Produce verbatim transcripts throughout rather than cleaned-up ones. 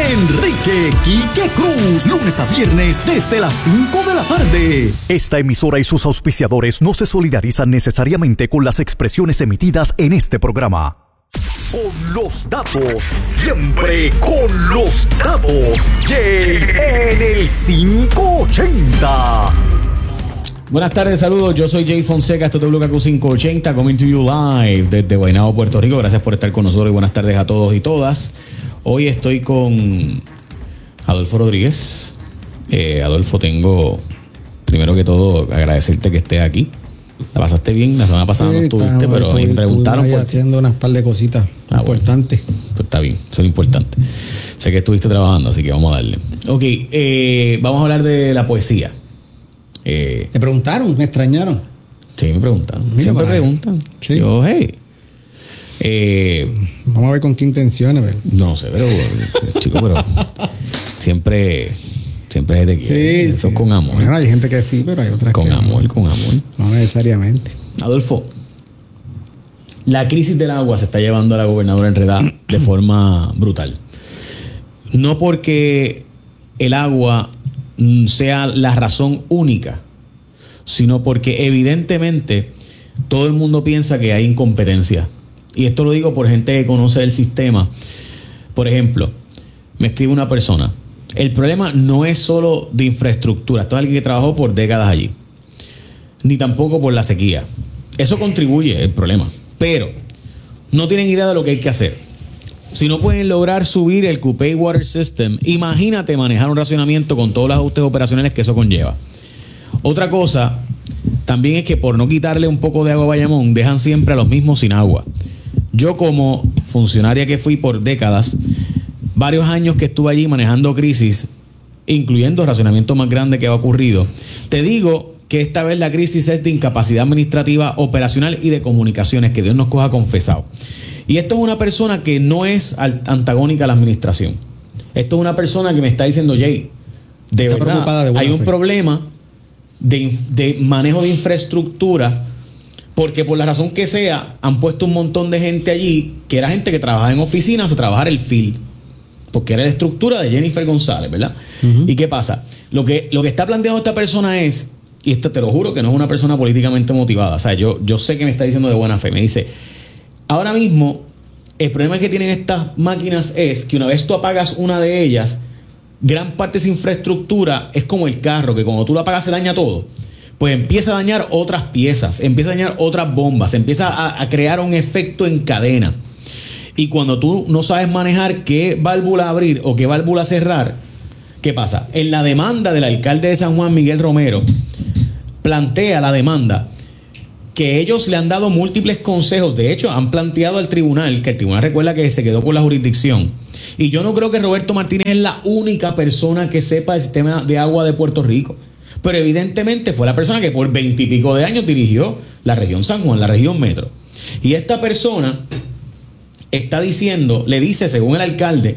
Enrique Quique Cruz, lunes a viernes desde las cinco de la tarde. Esta emisora y sus auspiciadores no se solidarizan necesariamente con las expresiones emitidas en este programa. Con los datos, siempre con los datos. Jay en el quinientos ochenta. Buenas tardes, saludos. Yo soy Jay Fonseca, esto es W K Q quinientos ochenta, coming to you live desde Guaynabo, Puerto Rico. Gracias por estar con nosotros y buenas tardes a todos y todas. Hoy estoy con Adolfo Rodríguez. Eh, Adolfo, tengo, primero que todo, agradecerte que estés aquí. ¿La pasaste bien? La semana pasada sí, no estuviste, pero estoy, me preguntaron. Estoy haciendo unas par de cositas ah, importantes. Bueno, pues está bien, eso es importante. Sé que estuviste trabajando, así que vamos a darle. Ok, eh, vamos a hablar de la poesía. Eh, ¿Me preguntaron? ¿Me extrañaron? Sí, me preguntaron. Mira, siempre preguntan. Sí. Yo, hey. Eh, Vamos a ver con qué intenciones, ¿verdad? No sé, pero chico, pero siempre siempre se te quiere. Sí, eso sí. Con amor. Bueno, hay gente que sí, pero hay otras con que amor, no. con amor. No necesariamente. Adolfo, la crisis del agua se está llevando a la gobernadora enredada de forma brutal. No porque el agua sea la razón única, sino porque evidentemente todo el mundo piensa que hay incompetencia. Y esto lo digo por gente que conoce el sistema. Por ejemplo, me escribe una persona: el problema no es solo de infraestructura. Esto es alguien que trabajó por décadas allí. Ni tampoco por la sequía. Eso contribuye al problema. Pero no tienen idea de lo que hay que hacer. Si no pueden lograr subir el Cupey Water System, imagínate manejar un racionamiento con todos los ajustes operacionales que eso conlleva. Otra cosa también es que por no quitarle un poco de agua a Bayamón, dejan siempre a los mismos sin agua. Yo, como funcionaria que fui por décadas, varios años que estuve allí manejando crisis, incluyendo el racionamiento más grande que ha ocurrido, te digo que esta vez la crisis es de incapacidad administrativa, operacional y de comunicaciones, que Dios nos coja confesado. Y esto es una persona que no es antagónica a la administración. Esto es una persona que me está diciendo: Jay, de está verdad, de hay un fe. problema de, de manejo de infraestructura, porque por la razón que sea, han puesto un montón de gente allí, que era gente que trabajaba en oficinas, a trabajar el field, porque era la estructura de Jennifer González, ¿verdad? Uh-huh. ¿Y qué pasa? Lo que, lo que está planteando esta persona es, y esto te lo juro que no es una persona políticamente motivada, o sea, yo, yo sé que me está diciendo de buena fe, me dice: ahora mismo, el problema que tienen estas máquinas es que una vez tú apagas una de ellas, gran parte de esa infraestructura es como el carro, que cuando tú lo apagas se daña todo. Pues empieza a dañar otras piezas, empieza a dañar otras bombas, empieza a, a crear un efecto en cadena. Y cuando tú no sabes manejar qué válvula abrir o qué válvula cerrar, ¿qué pasa? En la demanda del alcalde de San Juan, Miguel Romero, plantea la demanda que ellos le han dado múltiples consejos. De hecho, han planteado al tribunal, que el tribunal recuerda que se quedó con la jurisdicción. Y yo no creo que Roberto Martínez es la única persona que sepa el sistema de agua de Puerto Rico. Pero evidentemente fue la persona que por veintipico de años dirigió la región San Juan, la región metro. Y esta persona está diciendo, le dice, según el alcalde,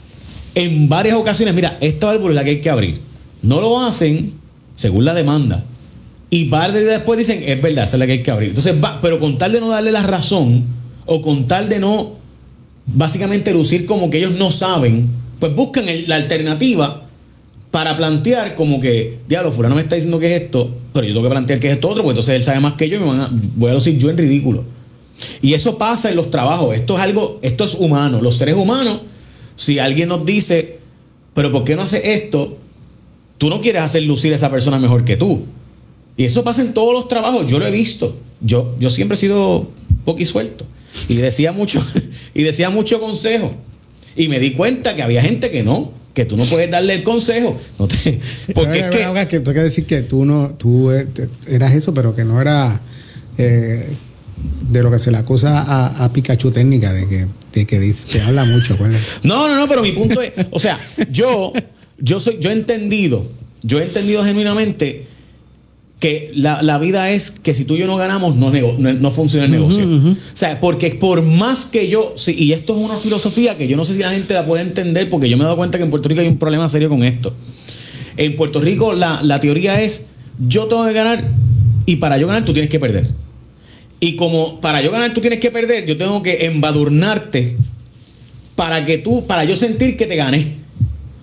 en varias ocasiones: mira, esta válvula es la que hay que abrir. No lo hacen según la demanda. Y par de días después dicen: es verdad, esa es la que hay que abrir. Entonces, va, pero con tal de no darle la razón, o con tal de no, básicamente, lucir como que ellos no saben, pues buscan el, la alternativa para plantear como que, diablo, fulano me está diciendo que es esto, pero yo tengo que plantear que es esto otro, porque entonces él sabe más que yo y me van a, voy a decir yo en ridículo. Y eso pasa en los trabajos. Esto es algo, esto es humano. Los seres humanos, si alguien nos dice: pero ¿por qué no hace esto? Tú no quieres hacer lucir a esa persona mejor que tú. Y eso pasa en todos los trabajos. Yo lo he visto. Yo, yo siempre he sido poquisuelto. Y decía mucho, y decía mucho consejo. Y me di cuenta que había gente que no, que tú no puedes darle el consejo. No te, porque es que, que tú quieres decir que tú no, tú eras eso, pero que no era eh, de lo que se le acusa a, a Pikachu técnica, de que, de que dice, te habla mucho. No, no, no, pero mi punto es, o sea, yo, yo soy, yo he entendido, yo he entendido genuinamente que la, la vida es que si tú y yo no ganamos, no, nego, no, no funciona el negocio. Uh-huh, uh-huh. O sea, porque por más que yo, sí, y esto es una filosofía que yo no sé si la gente la puede entender, porque yo me he dado cuenta que en Puerto Rico hay un problema serio con esto. En Puerto Rico la, la teoría es: yo tengo que ganar, y para yo ganar tú tienes que perder. Y como para yo ganar tú tienes que perder, yo tengo que embadurnarte para que tú, para yo sentir que te gané.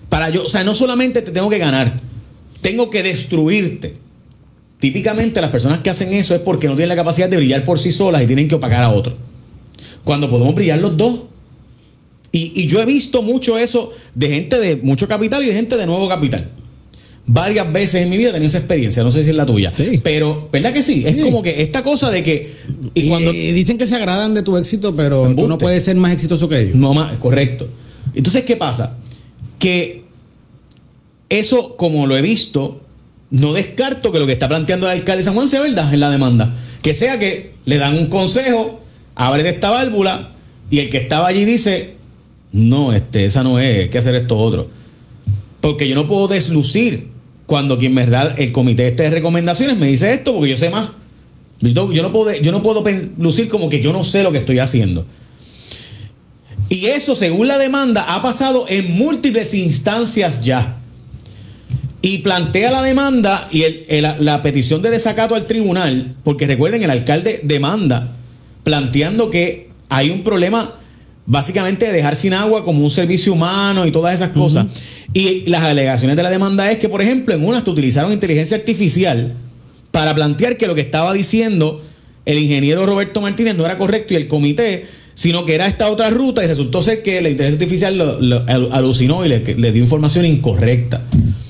Para yo, o sea, no solamente te tengo que ganar, tengo que destruirte. Típicamente las personas que hacen eso es porque no tienen la capacidad de brillar por sí solas y tienen que opacar a otro. Cuando podemos brillar los dos. Y, y yo he visto mucho eso de gente de mucho capital y de gente de nuevo capital. Varias veces en mi vida he tenido esa experiencia, no sé si es la tuya. Sí. Pero, ¿verdad que sí? Es sí. como que esta cosa de que... Y, y cuando y dicen que se agradan de tu éxito, pero tú no puedes ser más exitoso que ellos. No más, correcto. Entonces, ¿qué pasa? Que eso, como lo he visto, no descarto que lo que está planteando el alcalde de San Juan sea verdad en la demanda. Que sea que le dan un consejo, abre esta válvula, y el que estaba allí dice, no, este, esa no es, hay que hacer esto otro. Porque yo no puedo deslucir cuando quien me da el comité este de recomendaciones me dice esto porque yo sé más. Yo, yo, no puedo, yo no puedo lucir como que yo no sé lo que estoy haciendo. Y eso, según la demanda, ha pasado en múltiples instancias ya. Y plantea la demanda y el, el, la petición de desacato al tribunal, porque recuerden, el alcalde demanda planteando que hay un problema básicamente de dejar sin agua como un servicio humano y todas esas cosas. Uh-huh. Y las alegaciones de la demanda es que, por ejemplo, en unas te utilizaron inteligencia artificial para plantear que lo que estaba diciendo el ingeniero Roberto Martínez no era correcto y el comité, sino que era esta otra ruta, y resultó ser que la inteligencia artificial lo, lo alucinó y le, le dio información incorrecta.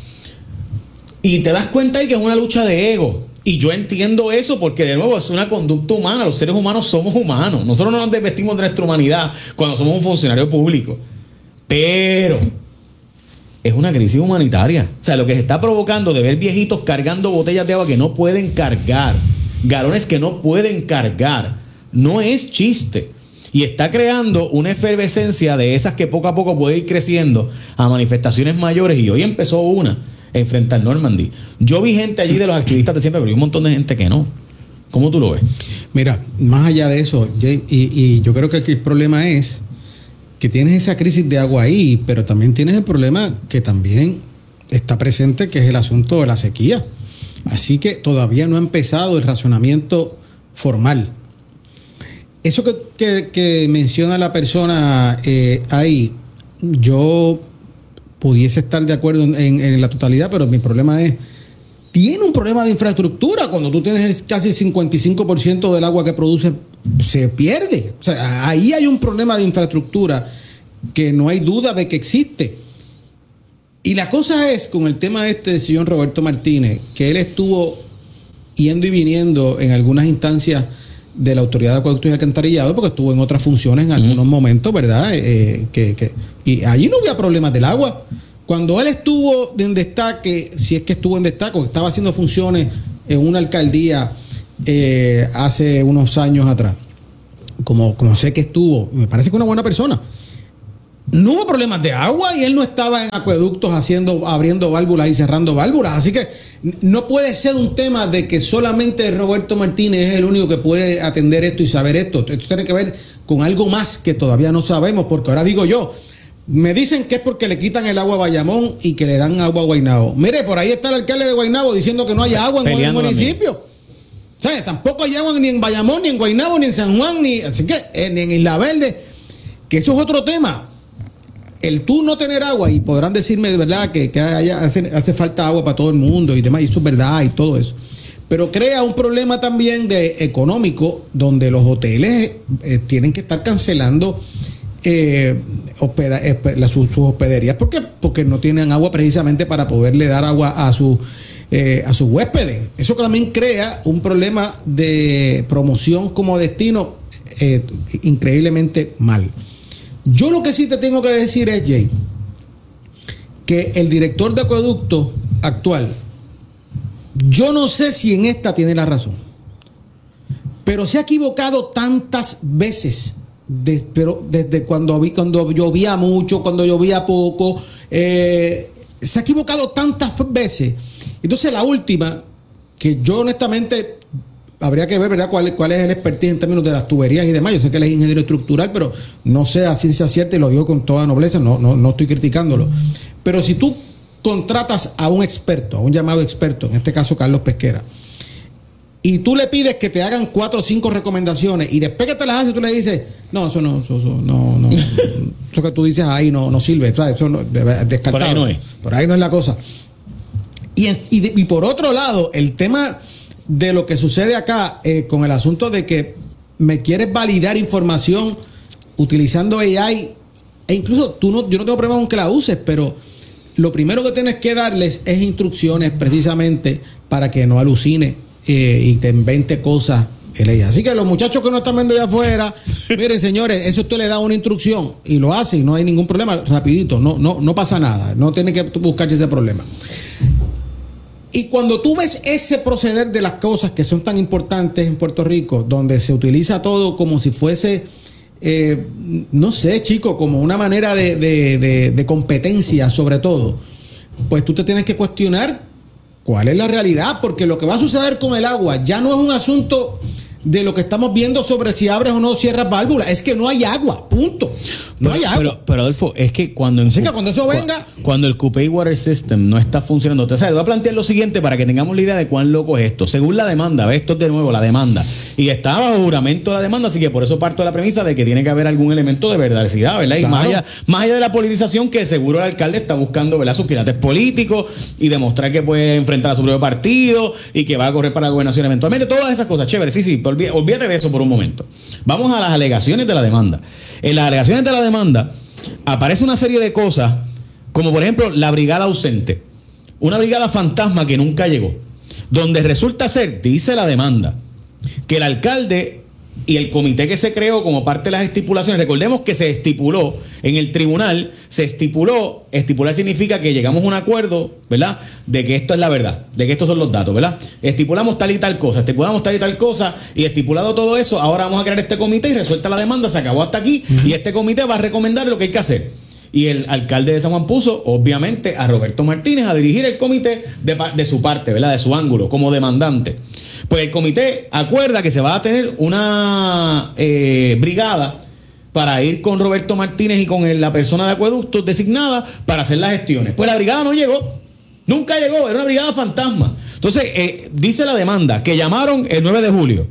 Y te das cuenta ahí que es una lucha de ego. Y yo entiendo eso porque, de nuevo, es una conducta humana. Los seres humanos somos humanos. Nosotros no nos desvestimos de nuestra humanidad cuando somos un funcionario público. Pero es una crisis humanitaria. O sea, lo que se está provocando de ver viejitos cargando botellas de agua que no pueden cargar, galones que no pueden cargar, no es chiste. Y está creando una efervescencia de esas que poco a poco puede ir creciendo a manifestaciones mayores. Y hoy empezó una en frente al Normandy. Yo vi gente allí de los activistas de siempre, pero hay un montón de gente que no. ¿Cómo tú lo ves? Mira, más allá de eso, Jay, y, y yo creo que aquí el problema es que tienes esa crisis de agua ahí, pero también tienes el problema que también está presente, que es el asunto de la sequía. Así que todavía no ha empezado el racionamiento formal. Eso que, que, que menciona la persona eh, ahí, yo pudiese estar de acuerdo en, en, en la totalidad, pero mi problema es, tiene un problema de infraestructura. Cuando tú tienes casi el cincuenta y cinco por ciento del agua que produce, se pierde. O sea, ahí hay un problema de infraestructura que no hay duda de que existe. Y la cosa es, con el tema este del señor Roberto Martínez, que él estuvo yendo y viniendo en algunas instancias de la Autoridad de Acueductos y Alcantarillado, porque estuvo en otras funciones en algunos uh-huh. momentos, ¿verdad? Eh, que, que, y allí no había problemas del agua. Cuando él estuvo en destaque, si es que estuvo en destaque, que estaba haciendo funciones en una alcaldía eh, hace unos años atrás, como, como sé que estuvo, me parece que una buena persona. No hubo problemas de agua y él no estaba en acueductos haciendo, abriendo válvulas y cerrando válvulas. Así que no puede ser un tema de que solamente Roberto Martínez es el único que puede atender esto y saber esto. Esto tiene que ver con algo más que todavía no sabemos, porque ahora digo yo, me dicen que es porque le quitan el agua a Bayamón y que le dan agua a Guaynabo. Mire, por ahí está el alcalde de Guaynabo diciendo que no hay agua en el municipio. O sea, tampoco hay agua ni en Bayamón, ni en Guaynabo, ni en San Juan, ni así que ni en Isla Verde, que eso es otro tema. El tú no tener agua, y podrán decirme de verdad que, que haya, hace, hace falta agua para todo el mundo y demás, y eso es verdad y todo eso. Pero crea un problema también de económico, donde los hoteles eh, tienen que estar cancelando eh, hospeda, eh, la, sus, sus hospederías porque, porque no tienen agua precisamente para poderle dar agua a, su, eh, a sus huéspedes. Eso también crea un problema de promoción como destino eh, increíblemente mal. Yo lo que sí te tengo que decir es, Jay, que el director de acueducto actual, yo no sé si en esta tiene la razón, pero se ha equivocado tantas veces, de, pero desde cuando, vi, cuando llovía mucho, cuando llovía poco, eh, se ha equivocado tantas veces. Entonces la última, que yo honestamente habría que ver, ¿verdad?, cuál, cuál es el expertise en términos de las tuberías y demás. Yo sé que él es ingeniero estructural, pero no sé a ciencia cierta, y lo digo con toda nobleza, no, no, no estoy criticándolo. Pero si tú contratas a un experto, a un llamado experto, en este caso Carlos Pesquera, y tú le pides que te hagan cuatro o cinco recomendaciones y después que te las hace tú le dices, no, eso no, eso, eso no, no, eso que tú dices ahí no, no sirve, ¿sabes? Eso no, descartado. Por ahí no es. Por ahí no es la cosa. Y, en, y, de, y por otro lado, el tema de lo que sucede acá eh, con el asunto de que me quieres validar información utilizando A I, e incluso tú no, yo no tengo problema con que la uses, pero lo primero que tienes que darles es instrucciones precisamente para que no alucine eh, y te invente cosas. Así que los muchachos que no están viendo allá afuera, miren señores, eso usted le da una instrucción y lo hace y no hay ningún problema, rapidito, no, no, no pasa nada, no tiene que buscarse ese problema. Y cuando tú ves ese proceder de las cosas que son tan importantes en Puerto Rico, donde se utiliza todo como si fuese, eh, no sé, chico, como una manera de, de, de, de competencia sobre todo, pues tú te tienes que cuestionar cuál es la realidad, porque lo que va a suceder con el agua ya no es un asunto de lo que estamos viendo sobre si abres o no cierras válvulas, es que no hay agua, punto. No pero, hay agua. Pero, pero Adolfo, es que cuando, Así que cuando eso venga, cuando el Cupey Water System no está funcionando, entonces voy a plantear lo siguiente para que tengamos la idea de cuán loco es esto. Según la demanda, ve, esto es de nuevo la demanda, y está bajo juramento la demanda, así que por eso parto de la premisa de que tiene que haber algún elemento de verdadera, ¿verdad? Y claro. más allá, más allá de la politización, que seguro el alcalde está buscando, ¿verdad?, sus quilates políticos y demostrar que puede enfrentar a su propio partido y que va a correr para la gobernación eventualmente, todas esas cosas, chévere, sí, sí, olvídate, olvídate de eso por un momento. Vamos a las alegaciones de la demanda. En las alegaciones de la demanda aparece una serie de cosas, como por ejemplo la brigada ausente, una brigada fantasma que nunca llegó, donde resulta ser, dice la demanda, que el alcalde y el comité que se creó como parte de las estipulaciones, recordemos que se estipuló en el tribunal, se estipuló, estipular significa que llegamos a un acuerdo, ¿verdad?, de que esto es la verdad, de que estos son los datos, ¿verdad? Estipulamos tal y tal cosa, estipulamos tal y tal cosa, y estipulado todo eso, ahora vamos a crear este comité y resuelta la demanda, se acabó hasta aquí, uh-huh. Y este comité va a recomendar lo que hay que hacer. Y el alcalde de San Juan puso, obviamente, a Roberto Martínez a dirigir el comité de, de su parte, ¿verdad?, de su ángulo, como demandante. Pues el comité acuerda que se va a tener una eh, brigada para ir con Roberto Martínez y con el, la persona de acueductos designada para hacer las gestiones. Pues la brigada no llegó, nunca llegó, era una brigada fantasma. Entonces, eh, dice la demanda que llamaron el nueve de julio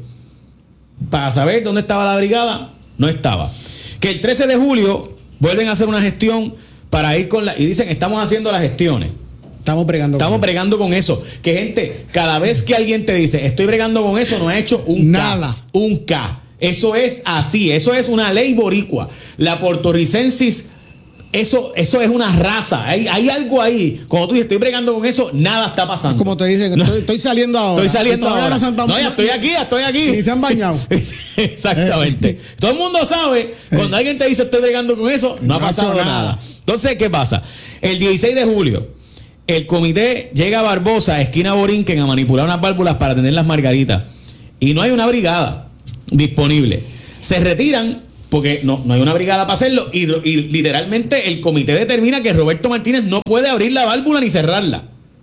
para saber dónde estaba la brigada, no estaba. Que el trece de julio vuelven a hacer una gestión para ir con la... Y dicen, estamos haciendo las gestiones. Estamos bregando Estamos con bregando eso. con eso. Que gente, cada vez que alguien te dice, estoy bregando con eso, no ha hecho un Nada. K. Un K. Eso es así. Eso es una ley boricua. La portorricensis, eso, eso es una raza. Hay, hay algo ahí. Cuando tú dices, estoy bregando con eso, nada está pasando. Como te dicen, No. estoy, estoy saliendo ahora. Estoy saliendo Estoy ahora. Santa No, ya estoy aquí, ya estoy aquí. Y se han bañado. Exactamente. Todo el mundo sabe, cuando alguien te dice estoy bregando con eso, no, no ha pasado nada. nada. Entonces, ¿qué pasa? El dieciséis de julio, el comité llega a Barbosa, esquina Borinquen, a manipular unas válvulas para tener las margaritas. Y no hay una brigada disponible. Se retiran porque no, no hay una brigada para hacerlo. Y, y literalmente el comité determina que Roberto Martínez no puede abrir la válvula ni cerrarla.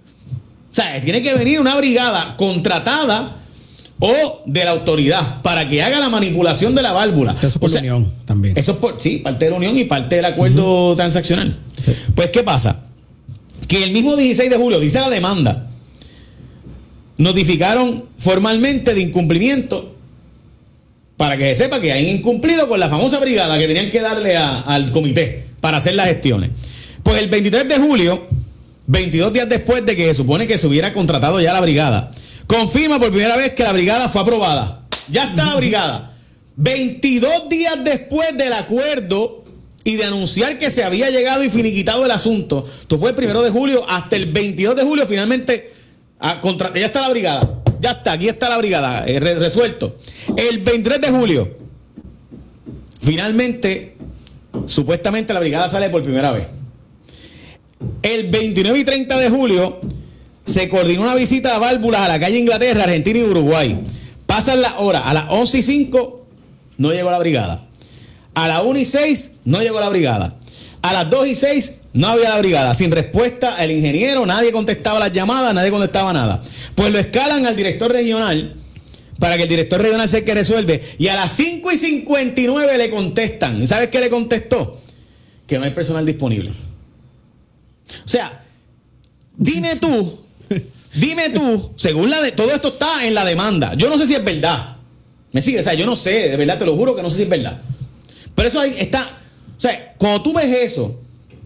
O sea, tiene que venir una brigada contratada o de la autoridad para que haga la manipulación de la válvula. Eso es por o sea, la unión también. Eso es por, sí, parte de la unión y parte del acuerdo uh-huh. transaccional. Sí. Pues, ¿qué pasa? Que el mismo dieciséis de julio, dice la demanda, notificaron formalmente de incumplimiento para que se sepa que hay incumplido con la famosa brigada que tenían que darle a, al comité para hacer las gestiones. Pues el veintitrés de julio, veintidós días después de que se supone que se hubiera contratado ya la brigada, confirma por primera vez que la brigada fue aprobada. Ya está la brigada. veintidós días después del acuerdo y de anunciar que se había llegado y finiquitado el asunto. Esto fue el primero de julio, hasta el veintidós de julio finalmente a, contra, ya está la brigada. Ya está, aquí está la brigada, eh, re, resuelto. El veintitrés de julio, finalmente, supuestamente la brigada sale por primera vez. El veintinueve y treinta de julio se coordinó una visita a válvulas a la calle Inglaterra, Argentina y Uruguay. Pasan las horas, a las once y cinco no llegó la brigada. A las una y seis no llegó la brigada. A las dos y seis no había la brigada. Sin respuesta el ingeniero, nadie contestaba las llamadas, nadie contestaba nada. Pues lo escalan al director regional para que el director regional sea el que resuelve. Y a las cinco y cincuenta y nueve le contestan. ¿Y sabes qué le contestó? Que no hay personal disponible. O sea, dime tú Dime tú, según la de todo esto está en la demanda. Yo no sé si es verdad. ¿Me sigue? O sea, yo no sé, de verdad te lo juro que no sé si es verdad. Pero eso ahí está. O sea, cuando tú ves eso,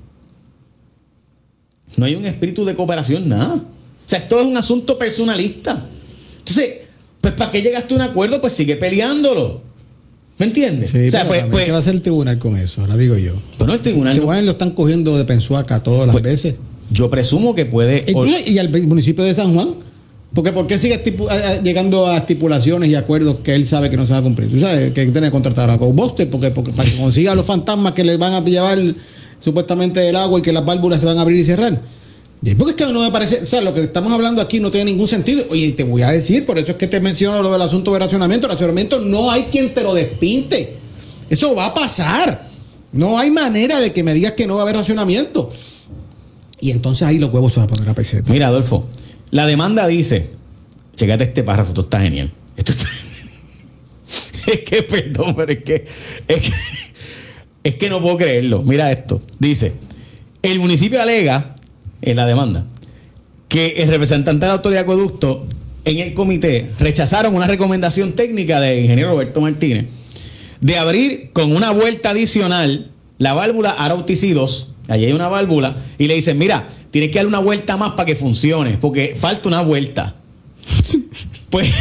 no hay un espíritu de cooperación, nada. O sea, esto es un asunto personalista. Entonces, pues ¿para qué llegaste a un acuerdo? Pues sigue peleándolo. ¿Me entiendes? Sí, o sea, pero pues, pues, ¿qué va a hacer el tribunal con eso? Ahora digo yo. Bueno, el tribunal, el tribunal no, lo están cogiendo de pensuaca todas las pues, veces. Yo presumo que puede. Y, y al municipio de San Juan. Porque ¿por qué sigue estipu- a, a, llegando a estipulaciones y acuerdos que él sabe que no se va a cumplir? Tú sabes que tiene que contratar a GoBuster porque, porque para que consiga a los fantasmas que le van a llevar supuestamente el agua y que las válvulas se van a abrir y cerrar. Y porque es que no me parece, o sea, lo que estamos hablando aquí no tiene ningún sentido. Oye, te voy a decir, por eso es que te menciono lo del asunto de racionamiento. El racionamiento no hay quien te lo despinte. Eso va a pasar. No hay manera de que me digas que no va a haber racionamiento. Y entonces ahí los huevos se van a poner a peseta. Mira, Adolfo, la demanda dice, chécate este párrafo, esto está genial. Esto está... es que, perdón, pero es que, es que es que no puedo creerlo. Mira esto. Dice, el municipio alega en la demanda que el representante de la autoridad de acueducto en el comité rechazaron una recomendación técnica del ingeniero Roberto Martínez de abrir con una vuelta adicional la válvula Arautis dos. Allí hay una válvula y le dicen, mira, tienes que darle una vuelta más para que funcione, porque falta una vuelta. Pues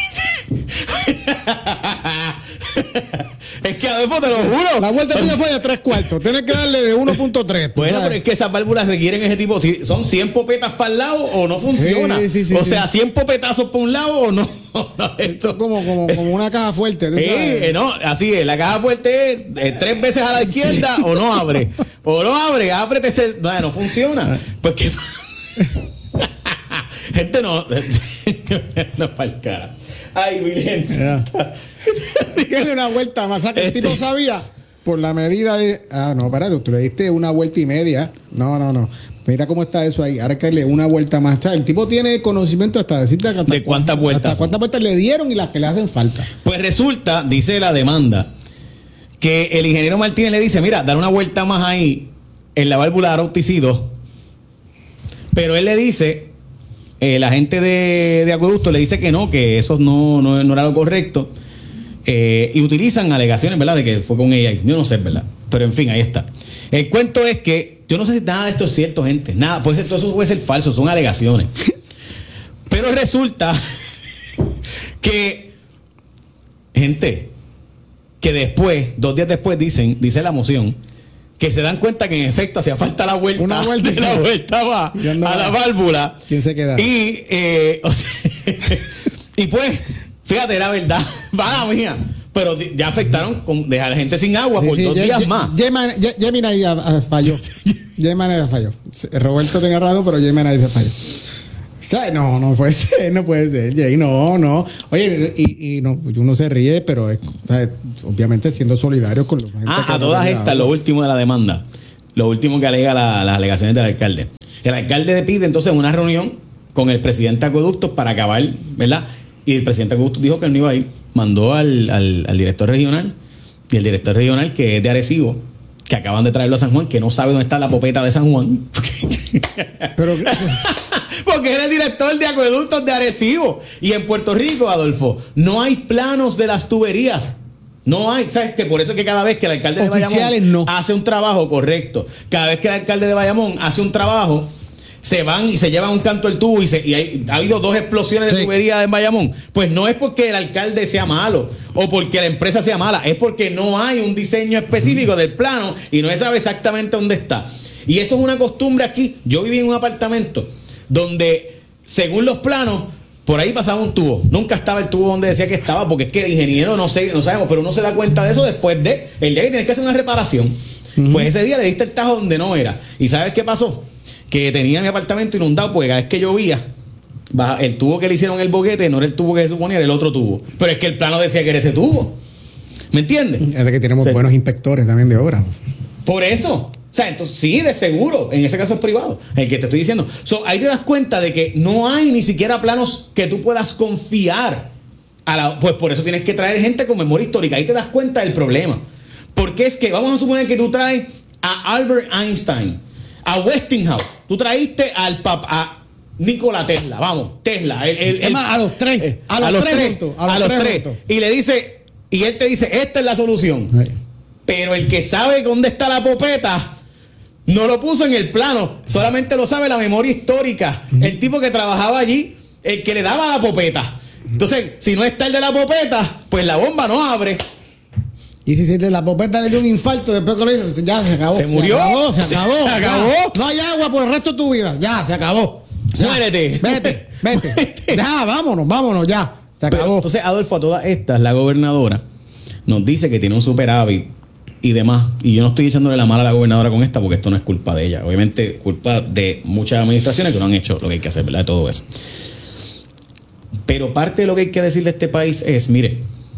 es que Adolfo, te lo juro. La vuelta tuya fue de tres cuartos. Tienes que darle de uno punto tres. Bueno, pero es que esas válvulas requieren ese tipo. Si son cien popetas para el lado o no funciona. Sí, sí, sí, o sea, cien popetazos para un lado o no. Esto es como, como, como una caja fuerte. Sí, eh, no, así es. La caja fuerte es eh, tres veces a la izquierda sí. o no abre. O no abre, ábrete ese. No, no funciona. Pues que. Gente, no. No para el cara. Ay, Virgen. Dale una vuelta más. El este... tipo sabía por la medida de. Ah, no, espérate, tú le diste una vuelta y media. No, no, no. Mira cómo está eso ahí. Ahora hay que darle una vuelta más. O sea, el tipo tiene conocimiento hasta decirte hasta de cuántas vueltas. Hasta cuántas vueltas le dieron y las que le hacen falta. Pues resulta, dice la demanda, que el ingeniero Martínez le dice: mira, dar una vuelta más ahí en la válvula Arautis dos. Pero él le dice, eh, la gente de, de acueducto le dice que no, que eso no, no, no era lo correcto. Eh, y utilizan alegaciones, ¿verdad? De que fue con ella. Yo no sé, ¿verdad? Pero en fin, ahí está. El cuento es que yo no sé si nada de esto es cierto, gente. Nada, puede ser, todo eso puede ser falso, son alegaciones. Pero resulta que, gente, que después, dos días después, dicen, dice la moción, que se dan cuenta que en efecto hacía falta la vuelta, Una vuelta de la vuelta va a la válvula. ¿Quién se queda? Y, eh, o sea, y pues, fíjate, era verdad, va mía. Pero ya afectaron con dejar a la gente sin agua por sí, sí, dos ye, días ye, más. Gemini falló. Gemini falló. Roberto tenía razón, pero Gemini se falló. O sea, no, no puede ser, no puede ser, Jay, no, no. Oye, y, y no, uno se ríe, pero es, o sea, obviamente siendo solidario con los gente Ah, que a todas estas, lo último de la demanda, lo último que alega la, las alegaciones del alcalde. El alcalde pide entonces una reunión con el presidente de Acueductos para acabar, ¿verdad? Y el presidente de Acueductos dijo que él no iba a ir. Mandó al, al, al director regional, y el director regional, que es de Arecibo, que acaban de traerlo a San Juan, que no sabe dónde está la popeta de San Juan. Pero porque es el director de Acueductos de Arecibo. Y en Puerto Rico, Adolfo, no hay planos de las tuberías. No hay, ¿sabes? Que por eso es que cada vez que el alcalde de Bayamón no. hace un trabajo correcto, cada vez que el alcalde de Bayamón hace un trabajo, se van y se llevan un canto del tubo y, se, y hay, ha habido dos explosiones de sí. tubería en Bayamón. Pues no es porque el alcalde sea malo o porque la empresa sea mala, es porque no hay un diseño específico uh-huh. del plano y no se sabe exactamente dónde está. Y eso es una costumbre aquí. Yo viví en un apartamento donde, según los planos, por ahí pasaba un tubo. Nunca estaba el tubo donde decía que estaba, porque es que el ingeniero no sé, no sabemos, pero uno se da cuenta de eso después de el día que tienes que hacer una reparación. Uh-huh. Pues ese día le diste el tajo donde no era. ¿Y sabes qué pasó? Que tenía mi apartamento inundado porque cada vez que llovía, el tubo que le hicieron el boquete no era el tubo que se suponía, era el otro tubo. Pero es que el plano decía que era ese tubo. ¿Me entiendes? Es de que tenemos o sea, buenos inspectores también de obra. Por eso. O sea, entonces sí, de seguro. En ese caso es privado, el que te estoy diciendo. So, ahí te das cuenta de que no hay ni siquiera planos que tú puedas confiar. A la, pues por eso tienes que traer gente con memoria histórica. Ahí te das cuenta del problema. Porque es que, vamos a suponer que tú traes a Albert Einstein, a Westinghouse. Tú traíste al papá, Nikola Tesla, vamos, Tesla. El, el, es más, a los tres. Eh, a, los a los tres, tres. juntos, A los, a los tres. juntos. Y le dice, y él te dice, esta es la solución. Sí. Pero el que sabe dónde está la popeta no lo puso en el plano. Solamente lo sabe la memoria histórica. Uh-huh. El tipo que trabajaba allí, el que le daba la popeta. Entonces, si no está el de la popeta, pues la bomba no abre. Y si, si la popeta le dio un infarto, después que lo hizo, ya se acabó. Se murió. Se acabó, se acabó. Se acabó. No hay agua por el resto de tu vida. Ya, se acabó. Ya. Muérete. Vete, vete. Vete. Ya, vámonos, vámonos, ya. Se acabó. Pero, entonces, Adolfo, a todas estas, la gobernadora nos dice que tiene un superávit y demás. Y yo no estoy echándole la mala a la gobernadora con esta, porque esto no es culpa de ella. Obviamente, culpa de muchas administraciones que no han hecho lo que hay que hacer, ¿verdad? De todo eso. Pero parte de lo que hay que decirle a este país es, mire,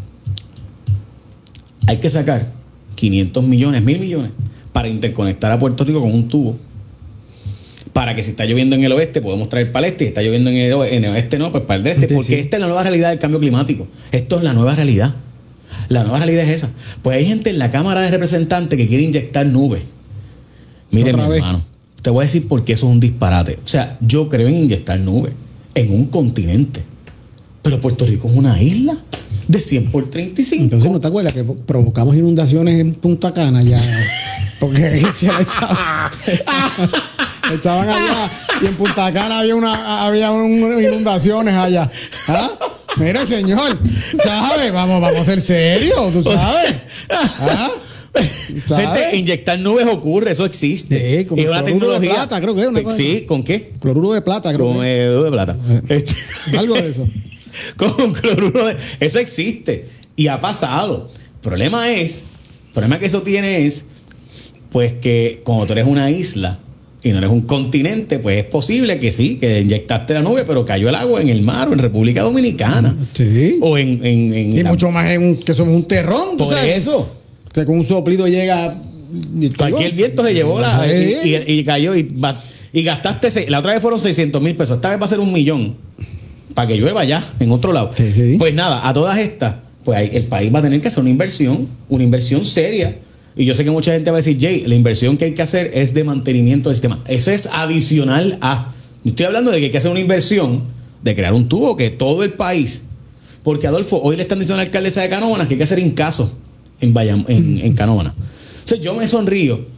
hay que sacar quinientos millones, mil millones para interconectar a Puerto Rico con un tubo. Para que si está lloviendo en el oeste, podemos traer para el este. Si está lloviendo en el, en el oeste, no, pues para el este. Porque sí. Esta es la nueva realidad del cambio climático. Esto es la nueva realidad. La nueva realidad es esa. Pues hay gente en la Cámara de Representantes que quiere inyectar nubes. Mire, mi hermano, te voy a decir por qué eso es un disparate. O sea, yo creo en inyectar nubes en un continente. Pero Puerto Rico es una isla de cien por treinta y cinco. Entonces, ¿no te acuerdas que provocamos inundaciones en Punta Cana ya? Porque se le echaba... echaban allá y en Punta Cana había una había un, inundaciones allá. ¿Ah? Mire, señor, ¿sabes? Vamos, vamos a ser serios, ¿tú sabes? ¿Ah? ¿Sabes? Gente, inyectar nubes ocurre, eso existe. Sí, con es una tecnología de plata, creo que es una cosa. Sí, ¿con qué? Cloruro de plata, creo. Con que. Con de plata. Este. Algo de eso. Con cloruro de... Eso existe y ha pasado. El problema es, el problema que eso tiene es, pues que como tú eres una isla y no eres un continente, pues es posible que sí, que inyectaste la nube, pero cayó el agua en el mar o en República Dominicana. Sí. O en... en, en y la... mucho más en un, que somos un terrón. Por sabes? eso. Que con un soplido llega... Cualquier viento se llevó la... Sí. Y, y, y cayó y, y gastaste... La otra vez fueron seiscientos mil pesos. Esta vez va a ser un millón. Para que llueva ya, en otro lado. Sí, sí. Pues nada, a todas estas, pues ahí, el país va a tener que hacer una inversión, una inversión seria. Y yo sé que mucha gente va a decir, Jay, la inversión que hay que hacer es de mantenimiento del sistema. Eso es adicional a... Yo estoy hablando de que hay que hacer una inversión de crear un tubo que todo el país... Porque, Adolfo, hoy le están diciendo a la alcaldesa de Canóvanas que hay que hacer incaso en, Bayam, en, en Canóvanas. O sea, yo me sonrío.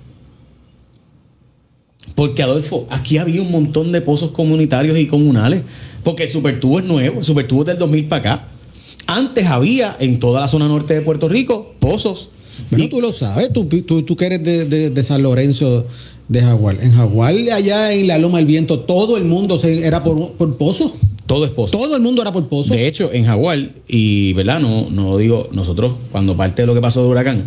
Porque, Adolfo, aquí había un montón de pozos comunitarios y comunales. Porque el supertubo es nuevo, el supertubo es del dos mil para acá. Antes había en toda la zona norte de Puerto Rico pozos. Bueno, y, tú lo sabes, tú, tú, tú que eres de, de, de San Lorenzo de Jaguar. En Jaguar, allá en la Loma del Viento, todo el mundo se, era por, por pozos. Todo es pozo. Todo el mundo era por pozo. De hecho, en Jaguar, y verdad, no, no lo digo, nosotros, cuando parte de lo que pasó de huracán,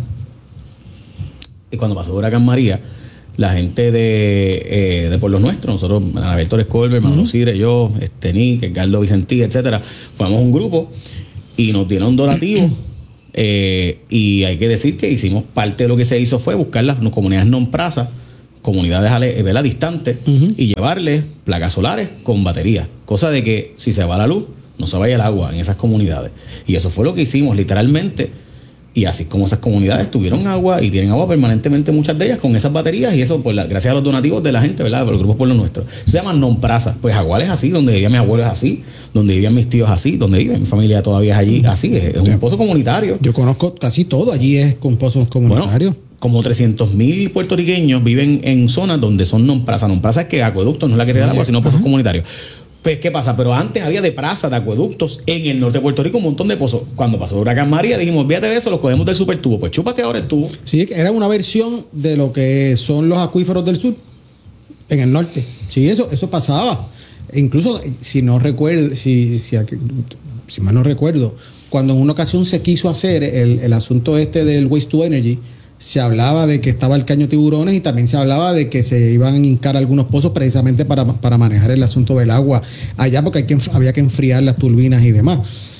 y cuando pasó de huracán María, la gente de, eh, de Pueblos Nuestros, nosotros, Alberto Escolver, Manolo uh-huh. Cire, yo, este, Nick, Edgardo Vicentí, etcétera, formamos un grupo y nos dieron donativos. eh, y hay que decir que hicimos parte de lo que se hizo fue buscar las comunidades non-praza, comunidades, ¿verdad?, distantes, uh-huh. y llevarles placas solares con baterías. Cosa de que si se va la luz, no se vaya el agua en esas comunidades. Y eso fue lo que hicimos, literalmente. Y así como esas comunidades tuvieron agua y tienen agua permanentemente, muchas de ellas con esas baterías, y eso pues la, gracias a los donativos de la gente, ¿verdad? Por los grupos pueblos nuestros. Se llaman non-praza. Pues Jaguar es así, donde vivía mi abuelo es así, donde vivían mis tíos así, donde vive mi familia todavía es allí así. Es, es un pozo comunitario. Yo conozco casi todo, allí es con pozos comunitarios. Bueno, como trescientos mil puertorriqueños viven en zonas donde son non-praza. Non-praza es que acueductos no es la que te da agua, sino pozos comunitarios. Pues, ¿qué pasa? Pero antes había de praza, de acueductos en el norte de Puerto Rico, un montón de pozos. Cuando pasó el huracán María, dijimos, olvídate de eso, los cogemos del supertubo. Pues chúpate ahora el tubo. Sí, era una versión de lo que son los acuíferos del sur, en el norte. Sí, eso, eso pasaba. E incluso, si no recuerdo, si, si, si mal no recuerdo, cuando en una ocasión se quiso hacer el, el asunto este del waste to energy, se hablaba de que estaba el caño Tiburones y también se hablaba de que se iban a hincar algunos pozos precisamente para, para manejar el asunto del agua allá, porque hay que, había que enfriar las turbinas y demás.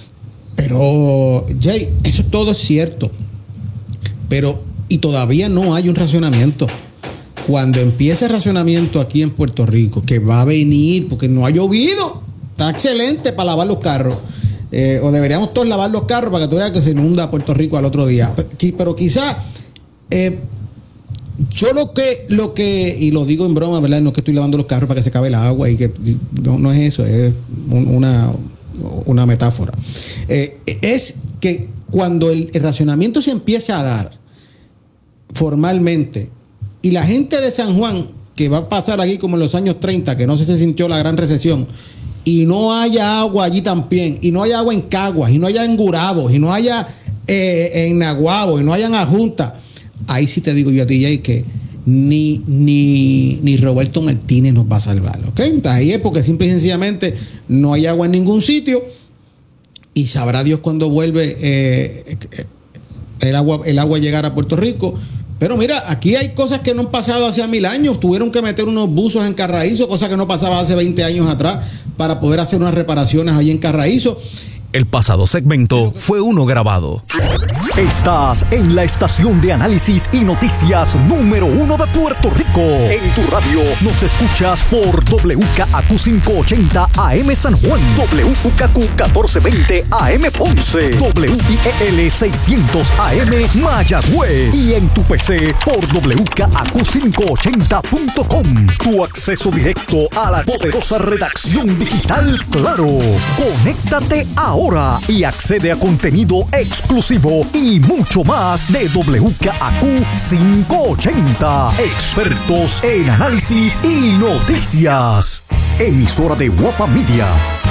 Pero, Jay, eso todo es cierto. Pero, y todavía no hay un racionamiento. Cuando empiece el racionamiento aquí en Puerto Rico, que va a venir, porque no ha llovido, está excelente para lavar los carros. Eh, o deberíamos todos lavar los carros para que tú veas que se inunda Puerto Rico al otro día. Pero quizás... Eh, yo lo que, lo que, y lo digo en broma, ¿verdad? No es que estoy lavando los carros para que se acabe el agua y que no, no es eso, es un, una, una metáfora. Eh, es que cuando el, el racionamiento se empieza a dar formalmente y la gente de San Juan, que va a pasar aquí como en los años treinta, que no se sintió la gran recesión, y no haya agua allí también, y no haya agua en Caguas, y no haya en Gurabo, y no haya eh, en Naguabo, y no haya en Ajunta, ahí sí te digo yo a ti, Jay, que ni, ni, ni Roberto Martínez nos va a salvar, ¿ok? Ahí es porque simple y sencillamente no hay agua en ningún sitio, y sabrá Dios cuando vuelve eh, el agua, el agua a llegar a Puerto Rico. Pero mira, aquí hay cosas que no han pasado hace mil años. Tuvieron que meter unos buzos en Carraízo, cosa que no pasaba hace veinte años atrás, para poder hacer unas reparaciones allí en Carraízo. El pasado segmento fue uno grabado. Estás en la estación de análisis y noticias número uno de Puerto Rico. En tu radio nos escuchas por W K A Q quinientos ochenta A M San Juan, W K Q catorce veinte A M Ponce, W I E L seiscientos A M Mayagüez y en tu P C por W K A Q quinientos ochenta punto com. Tu acceso directo a la poderosa redacción digital Claro. Conéctate ahora. Ahora y accede a contenido exclusivo y mucho más de W K A Q quinientos ochenta. Expertos en análisis y noticias. Emisora de Guapa Media.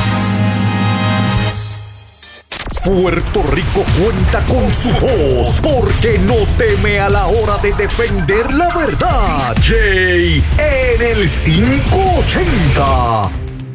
Puerto Rico cuenta con su voz porque no teme a la hora de defender la verdad. Jay en el quinientos ochenta.